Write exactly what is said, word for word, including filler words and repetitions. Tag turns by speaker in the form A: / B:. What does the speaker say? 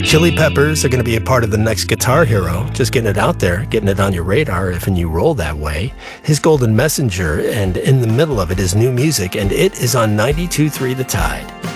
A: Chili Peppers are going to be a part of the next Guitar Hero. Just getting it out there, getting it on your radar if and you roll that way. His Golden Messenger, and in the middle of it is new music, and it is on ninety-two point three The Tide.